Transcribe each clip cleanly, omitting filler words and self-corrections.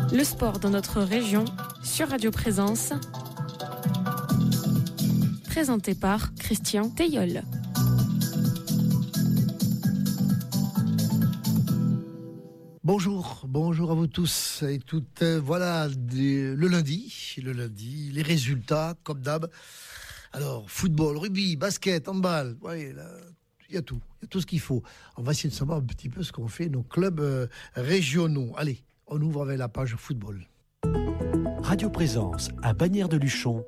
Le sport dans notre région sur Radio Présence. Présenté par Christian Teilleul. Bonjour à vous tous et toutes. Voilà le lundi, les résultats comme d'hab. Alors football, rugby, basket, handball, ouais, il y a tout ce qu'il faut. On va essayer de savoir un petit peu ce qu'ont fait nos clubs régionaux. Allez, on ouvre avec la page football. Radio Présence à Bagnères de Luchon,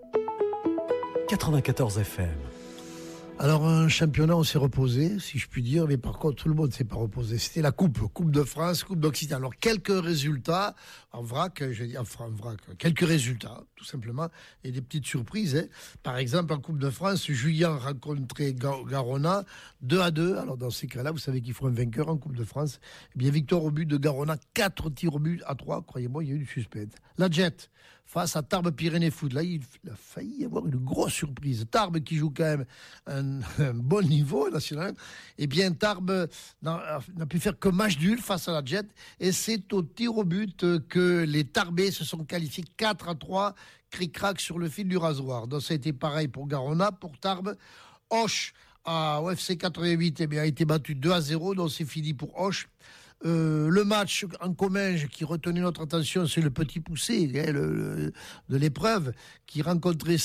94 FM. Alors un championnat, on s'est reposé, si je puis dire, mais par contre tout le monde ne s'est pas reposé. C'était la Coupe de France, Coupe d'Occitanie. Alors quelques résultats, quelques résultats, tout simplement, et des petites surprises. Hein. Par exemple, en Coupe de France, Juillan rencontrait Garona 2-2. Alors dans ces cas-là, vous savez qu'il faut un vainqueur en Coupe de France. Eh bien, victoire au but de Garona, 4 tirs au but à 3. Croyez-moi, il y a eu du suspense. La Jet, face à Tarbes Pyrénées Foot. Là, il a failli y avoir une grosse surprise. Tarbes qui joue quand même un bon niveau national. Eh bien, Tarbes n'a pu faire que match nul face à la Jet. Et c'est au tir au but que les Tarbais se sont qualifiés 4-3, cric-crac sur le fil du rasoir. Donc ça a été pareil pour Garona, pour Tarbes. Auch à OFC 88 a été battu 2-0, donc c'est fini pour Auch. Le match en Comminges qui retenait notre attention, c'est le Petit Poussé de l'épreuve, qui rencontrait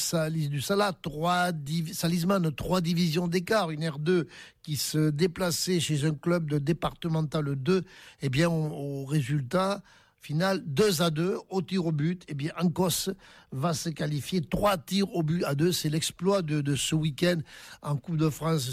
Salisman, 3 divisions d'écart, une R2 qui se déplaçait chez un club de départemental 2. Eh bien, au résultat final, 2-2 au tir au but. Eh bien, Ancos va se qualifier 3 tirs au but à 2. C'est l'exploit de ce week-end en Coupe de France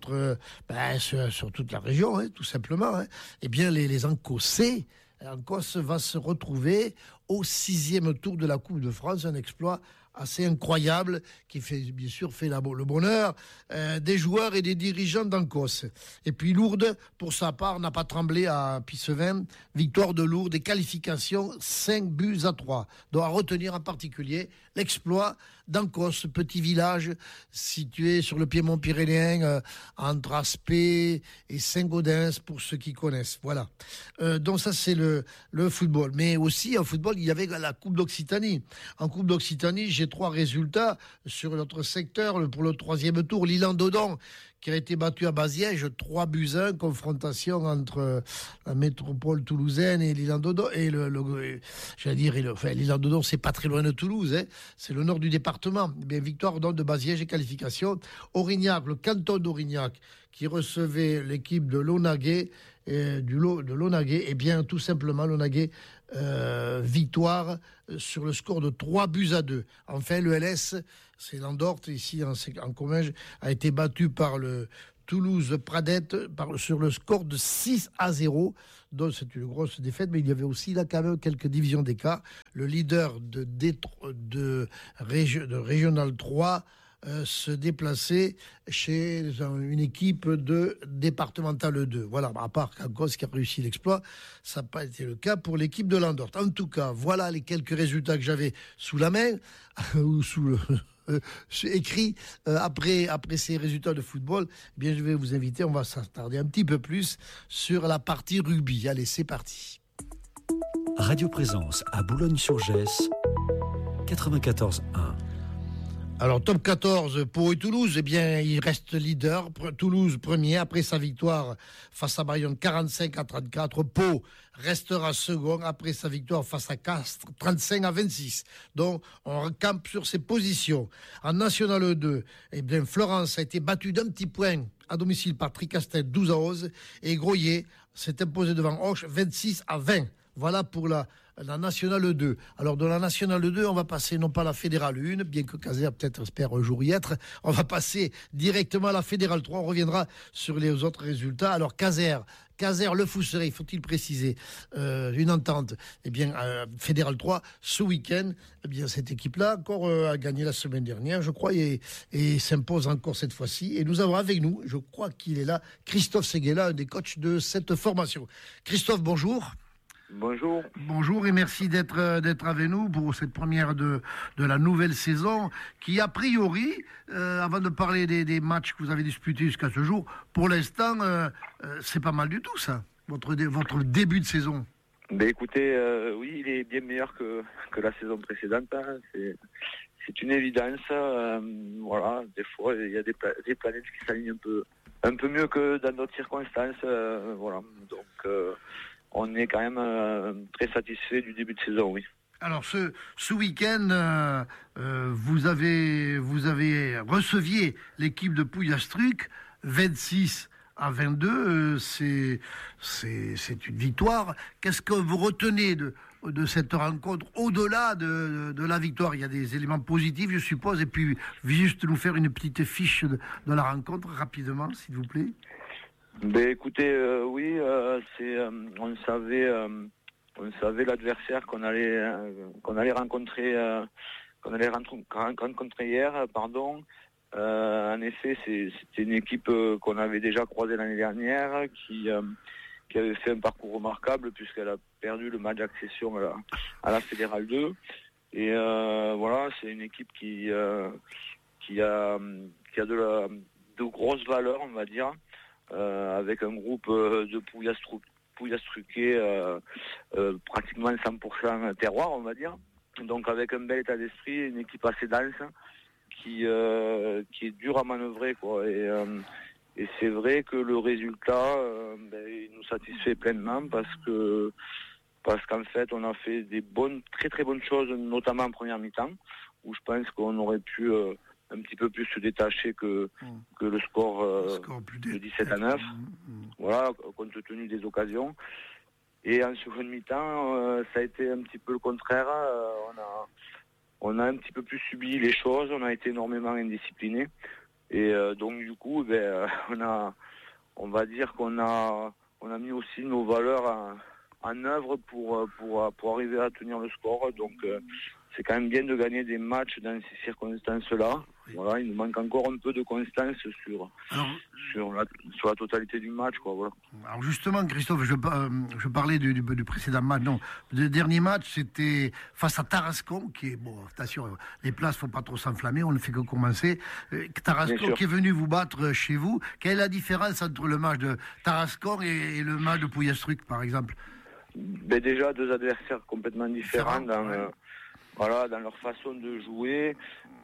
sur toute la région, hein, tout simplement. Hein. Eh bien, les Ancosais, Ancos va se retrouver au 6e tour de la Coupe de France. Un exploit assez incroyable qui fait le bonheur des joueurs et des dirigeants d'Ancos. Et puis Lourdes, pour sa part, n'a pas tremblé à Pissevin. Victoire de Lourdes et qualification 5-3. Donc à retenir en particulier l'exploit d'Ancos, petit village situé sur le piémont pyrénéen entre Aspet et Saint-Gaudens pour ceux qui connaissent. Voilà. Donc ça c'est le football. Mais aussi en football, il y avait la Coupe d'Occitanie. En Coupe d'Occitanie, j'ai 3 résultats sur notre secteur pour le 3e tour. L'Isle-en-Dodon qui a été battu à Baziège 3-1, confrontation entre la métropole toulousaine et l'Isle-en-Dodon. Et l'Isle-en-Dodon, c'est pas très loin de Toulouse, hein. C'est le nord du département. Bien, victoire donc de Baziège et qualification. Aurignac, le canton d'Aurignac, qui recevait l'équipe de Launaguet, de Launaguet, et bien tout simplement Launaguet, victoire sur le score de 3-2. Enfin, le LS, c'est l'Andorte, ici en Comminges, a été battu par le Toulouse Pradette sur le score de 6-0. Donc c'est une grosse défaite, mais il y avait aussi là quand même quelques divisions d'écart. Le leader de Régional 3 se déplacer chez une équipe de départemental 2. Voilà, à part Cancos qui a réussi l'exploit, ça n'a pas été le cas pour l'équipe de l'Andorte. En tout cas, voilà les quelques résultats que j'avais sous la main, ou sous le... écrit après ces résultats de football. Eh bien, je vais vous inviter, on va s'attarder un petit peu plus sur la partie rugby. Allez, c'est parti. Radio Présence à Boulogne-sur-Gesse, 94.1. Alors, top 14, Pau et Toulouse, eh bien, il reste leader. Toulouse, premier, après sa victoire face à Bayonne, 45-34. Pau restera second après sa victoire face à Castres, 35-26. Donc, on recampe sur ses positions. En National 2, eh bien, Florence a été battue d'un petit point à domicile par Tricastel, 12-11. Et Groyer s'est imposé devant Auch, 26-20. Voilà pour la Nationale 2. Alors, de la Nationale 2, on va passer non pas à la Fédérale 1, bien que Caser peut-être espère un jour y être. On va passer directement à la Fédérale 3. On reviendra sur les autres résultats. Alors, Caser, Le Fousseret, faut-il préciser, une entente. Eh bien, Fédérale 3, ce week-end, eh bien, cette équipe-là encore a gagné la semaine dernière, je crois, et s'impose encore cette fois-ci. Et nous avons avec nous, je crois qu'il est là, Christophe Seguela, un des coachs de cette formation. Christophe, bonjour. Bonjour. Bonjour et merci d'être avec nous pour cette première de la nouvelle saison qui, a priori, avant de parler des matchs que vous avez disputés jusqu'à ce jour, pour l'instant, c'est pas mal du tout ça, votre début de saison. Ben écoutez, oui, il est bien meilleur que la saison précédente. Hein. C'est une évidence. Voilà, des fois, il y a des planètes qui s'alignent un peu mieux que dans d'autres circonstances. Voilà, donc on est quand même très satisfait du début de saison, oui. Alors ce week-end, vous avez receviez l'équipe de Pouillastruc 26-22. C'est une victoire. Qu'est-ce que vous retenez de cette rencontre au-delà de la victoire? Il y a des éléments positifs, je suppose. Et puis juste nous faire une petite fiche de la rencontre rapidement, s'il vous plaît. Ben écoutez, oui, on savait l'adversaire qu'on allait rencontrer hier, pardon. En effet, c'était une équipe qu'on avait déjà croisée l'année dernière, qui avait fait un parcours remarquable puisqu'elle a perdu le match d'accession à la Fédérale 2. Et voilà, c'est une équipe qui a de grosses valeurs, on va dire, avec un groupe de Pouillastruquais pratiquement 100% terroir, on va dire. Donc avec un bel état d'esprit, une équipe assez dense qui est dure à manœuvrer, quoi. Et c'est vrai que le résultat il nous satisfait pleinement parce qu'en fait on a fait des très très bonnes choses, notamment en première mi-temps, où je pense qu'on aurait pu un petit peu plus se détacher que le score de 17-9. Voilà, compte tenu des occasions. Et en seconde mi-temps, ça a été un petit peu le contraire. On a un petit peu plus subi les choses, on a été énormément indisciplinés. Et donc du coup, on va dire qu'on a mis aussi nos valeurs en œuvre pour arriver à tenir le score. Donc c'est quand même bien de gagner des matchs dans ces circonstances-là. Voilà, il nous manque encore un peu de constance sur la totalité du match, quoi. Voilà. Alors justement, Christophe, je parlais du précédent match. Non, le dernier match, c'était face à Tarascon, qui est, bon, attention, les places ne faut pas trop s'enflammer, on ne fait que commencer. Tarascon qui est venu vous battre chez vous. Quelle est la différence entre le match de Tarascon et le match de Pouillastruc, par exemple? Ben déjà, deux adversaires complètement différents dans leur façon de jouer.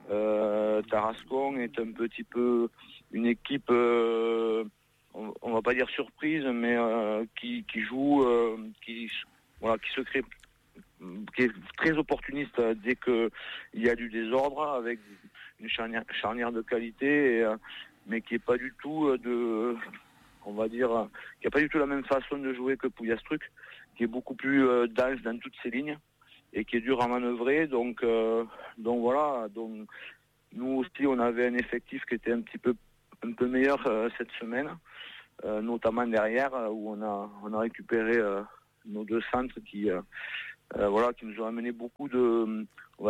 Tarascon est un petit peu une équipe, on va pas dire surprise, mais qui joue, qui se crée, qui est très opportuniste dès qu'il y a du désordre, avec une charnière de qualité, mais qui est pas du tout on va dire, qui a pas du tout la même façon de jouer que Pouillastruc, qui est beaucoup plus dense dans toutes ses lignes et qui est dur à manœuvrer. Donc voilà. Donc nous aussi, on avait un effectif qui était un peu meilleur cette semaine, notamment derrière où on a récupéré nos deux centres qui nous ont amené beaucoup de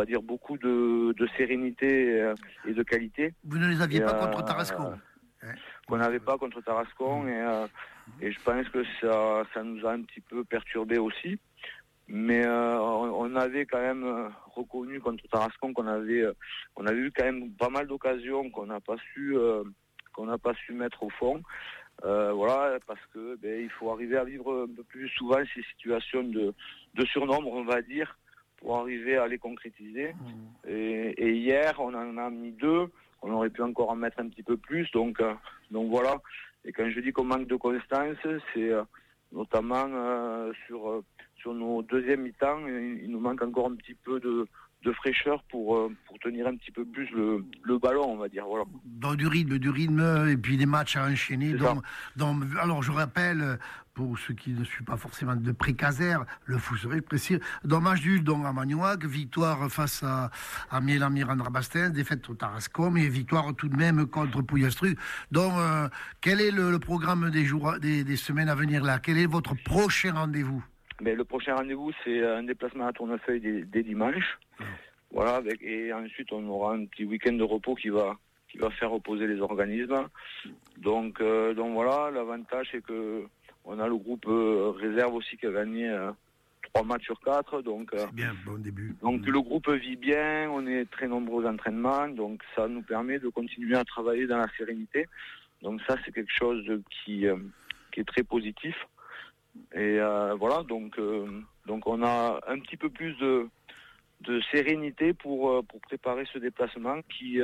sérénité et de qualité. Vous ne les aviez pas contre Tarascon? Qu'on n'avait pas contre Tarascon et je pense que ça nous a un petit peu perturbé aussi. Mais on avait quand même reconnu contre Tarascon qu'on avait eu quand même pas mal d'occasions qu'on n'a pas su mettre au fond. Voilà, parce que il faut arriver à vivre un peu plus souvent ces situations de surnombre, on va dire, pour arriver à les concrétiser. Et hier, on en a mis 2. On aurait pu encore en mettre un petit peu plus. Donc voilà. Et quand je dis qu'on manque de constance, c'est notamment sur nos deuxièmes mi-temps, il nous manque encore un petit peu de fraîcheur pour tenir un petit peu plus le ballon, on va dire. Voilà. Dans du rythme, et puis des matchs à enchaîner. Alors je rappelle, pour ceux qui ne suivent pas forcément de pré-Caser, le Fousseret précis, dans match nul à Magnoac, victoire face à Mielamir Andrabastens, défaite au Tarascon, mais victoire tout de même contre Pouillastruc. Donc quel est le programme des semaines à venir là? Quel est votre prochain rendez-vous? Le prochain rendez-vous, c'est un déplacement à Tournefeuille dès dimanche. Voilà, et ensuite on aura un petit week-end de repos qui va faire reposer les organismes. Donc voilà, l'avantage c'est que on a le groupe réserve aussi qui a gagné 3 matchs sur 4. Donc c'est bien, bon début. Donc le groupe vit bien, on est très nombreux aux entraînements, donc ça nous permet de continuer à travailler dans la sérénité. Donc ça c'est quelque chose qui est très positif. Et voilà, donc on a un petit peu plus de sérénité pour préparer ce déplacement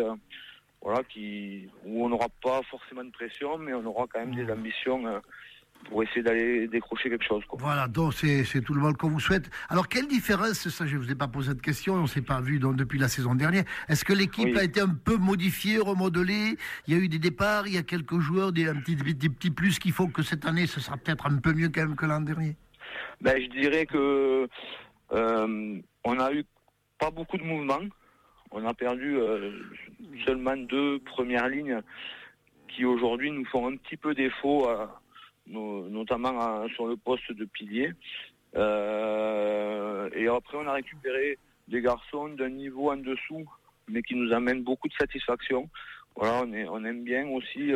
où on n'aura pas forcément de pression, mais on aura quand même des ambitions pour essayer d'aller décrocher quelque chose, quoi. Voilà, donc c'est tout le monde qu'on vous souhaite. Alors, quelle différence, ça je ne vous ai pas posé de question, on ne s'est pas vu depuis la saison dernière, est-ce que l'équipe a été un peu modifiée, remodelée? Il y a eu des départs, il y a quelques joueurs, des petits plus qui font que cette année, ce sera peut-être un peu mieux quand même que l'an dernier? Je dirais que on a eu pas beaucoup de mouvements. On a perdu seulement 2 premières lignes qui aujourd'hui nous font un petit peu défaut, notamment sur le poste de pilier. Et après, on a récupéré des garçons d'un niveau en dessous, mais qui nous amènent beaucoup de satisfaction. Voilà, on aime bien aussi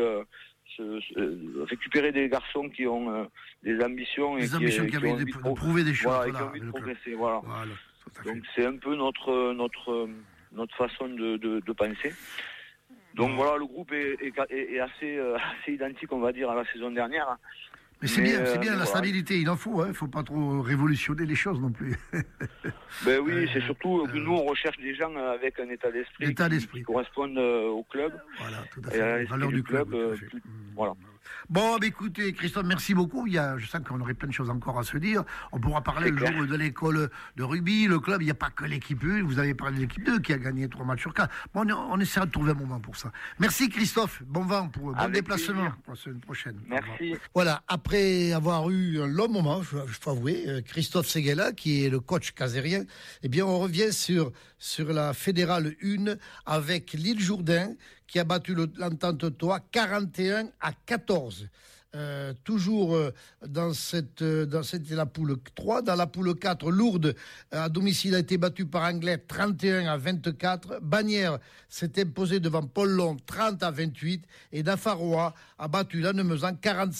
récupérer des garçons qui ont des ambitions et qui ont envie de prouver des choses, et qui ont envie de progresser. Voilà. Donc c'est un peu notre façon de penser. Donc voilà, le groupe est assez identique, on va dire, à la saison dernière. Mais c'est bien la stabilité, il en faut, il ne faut pas trop révolutionner les choses non plus. Oui, c'est surtout que nous, on recherche des gens avec un état d'esprit qui correspondent au club. Voilà, tout à fait, à la valeur du club. Voilà. Bon, écoutez, Christophe, merci beaucoup. Je sens qu'on aurait plein de choses encore à se dire. On pourra parler le jour de l'école de rugby, le club. Il n'y a pas que l'équipe 1. Vous avez parlé de l'équipe 2 qui a gagné 3 matchs sur 4. Bon, on essaiera de trouver un moment pour ça. Merci, Christophe. Bon vent bon déplacement pour la semaine prochaine. Merci. Voilà, après avoir eu un long moment, je faut avouer, Christophe Séguéla, qui est le coach casérien, eh bien, on revient sur la Fédérale 1 avec l'Île Jourdain, qui a battu l'Entente Toit 41-14. Toujours dans la poule 3. Dans la poule 4, Lourdes, à domicile, a été battue par Anglet 31-24. Bagnères s'est imposée devant Pollon 30-28. Et Nafarroa a battu Lannemezan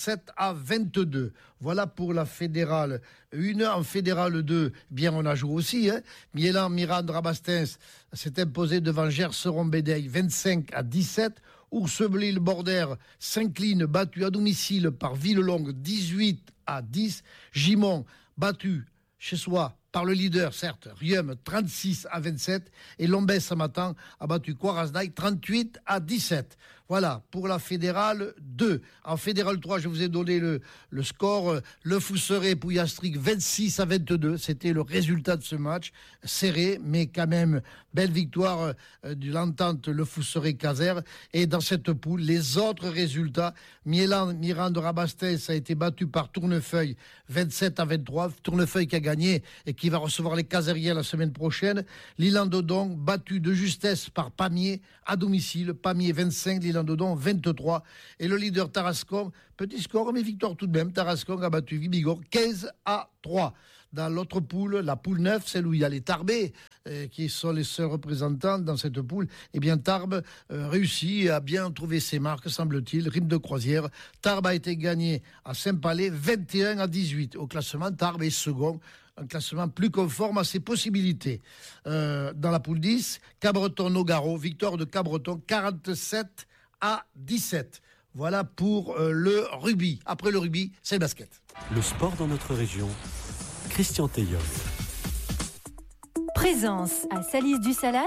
47-22. Voilà pour la Fédérale 1. En Fédérale 2, bien on a joué aussi. Miélan Mirande Rabastens s'est imposé devant Gerseron-Bédeil 25-17. Ourseblil-Bordère s'incline, battu à domicile par Villelongue 18-10. Gimont battu chez soi par le leader, certes, Rium 36-27. Et Lombès-Samatan a battu Quarasnaï 38-17. Voilà, pour la Fédérale 2. En Fédérale 3, je vous ai donné le score. Le Fousseret Pouillastric 26-22. C'était le résultat de ce match. Serré, mais quand même, belle victoire de l'entente Le Fousseret-Caser. Et dans cette poule, les autres résultats, Mirande Rabastens a été battu par Tournefeuille 27-23. Tournefeuille qui a gagné et qui va recevoir les Caseriens la semaine prochaine. L'Île-en-Dodon battu de justesse par Pamiers à domicile. Pamiers 25, l'Île-en-Dodon 23. Et le leader Tarascon, petit score, mais victoire tout de même. Tarascon a battu Vibigor 15-3. Dans l'autre poule, la poule 9, celle où il y a les Tarbais, qui sont les seuls représentants dans cette poule, eh bien Tarbes réussit à bien trouver ses marques, semble-t-il. Rime de croisière. Tarbes a été gagné à Saint-Palais 21-18. Au classement, Tarbes est second. Un classement plus conforme à ses possibilités. Dans la poule 10, Cabreton-Nogaro, victoire de Cabreton 47-17. Voilà pour le rugby. Après le rugby, c'est le basket. Le sport dans notre région, Christian Teillol. Présence à Salis-du-Salat,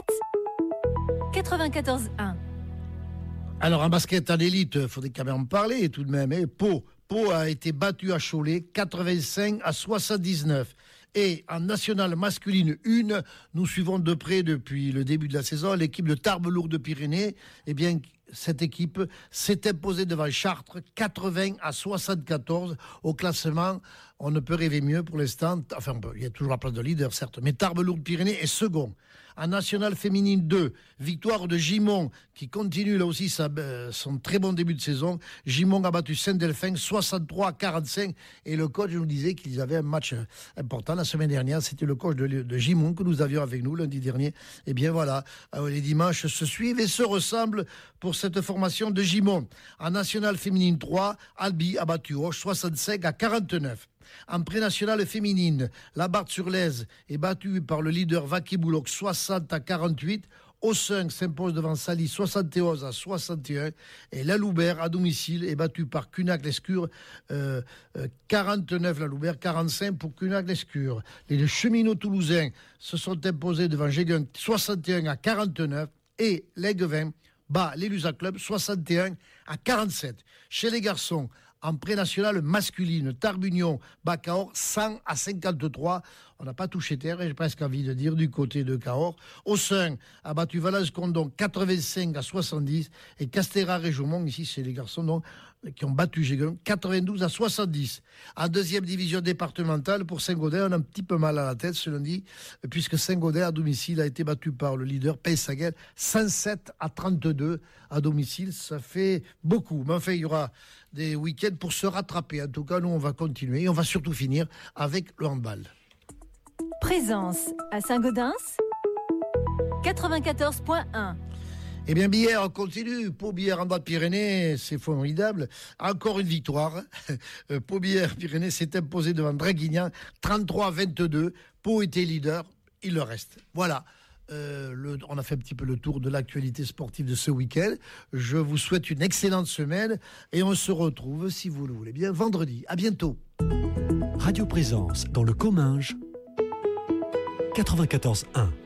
94.1. Alors, en basket à l'élite, il faudrait quand même en parler tout de même. Pau a été battu à Cholet 85-79. Et en nationale masculine 1, nous suivons de près depuis le début de la saison l'équipe de Tarbes-Lourdes-Pyrénées. Eh bien, cette équipe s'est imposée devant Chartres 80-74 au classement. On ne peut rêver mieux pour l'instant. Enfin, il y a toujours la place de leader, certes, mais Tarbes-Lourdes-Pyrénées est second. En nationale féminine 2, victoire de Gimont qui continue là aussi son très bon début de saison. Gimont a battu Saint-Delphin 63-45 et le coach nous disait qu'ils avaient un match important la semaine dernière. C'était le coach de Gimont que nous avions avec nous lundi dernier. Et bien voilà, les dimanches se suivent et se ressemblent pour cette formation de Gimont. En nationale féminine 3, Albi a battu Auch 65-49. En pré-nationale féminine, la Barthe-sur-Lèze est battue par le leader Vaquet-Bouloc 60-48. Ossun s'impose devant Salis 71-61. Et la Loubert, à domicile, est battue par Cunac-Lescure 49 la Loubert, 45 pour Cunac-Lescure. Les cheminots toulousains se sont imposés devant Géguin 61-49. Et l'Aiguevin bat les Lusa Club 61-47. Chez les garçons, en pré-nationale masculine, Tarbunion bat Cahors 100-53. On n'a pas touché terre, j'ai presque envie de dire, du côté de Cahors. Ossun a battu Valence-Condon 85-70. Et Castéra-Réjoumont, ici c'est les garçons donc, qui ont battu Géguin 92-70. En deuxième division départementale, pour Saint-Gaudin, on a un petit peu mal à la tête ce lundi, puisque Saint-Gaudin à domicile a été battu par le leader Pays-Saguel 107-32 à domicile. Ça fait beaucoup. Mais enfin, il y aura des week-ends pour se rattraper. En tout cas, nous, on va continuer et on va surtout finir avec le handball. Présence à Saint-Gaudens 94.1. Eh bien, Billère, on continue. Pau Billère en bas de Pyrénées, c'est formidable. Encore une victoire. Pau Billère Pyrénées s'est imposé devant Draguignan 33-22. Pau était leader, il le reste. Voilà. On a fait un petit peu le tour de l'actualité sportive de ce week-end. Je vous souhaite une excellente semaine et on se retrouve, si vous le voulez bien, vendredi. À bientôt. Radio Présence dans le Comminges 94.1.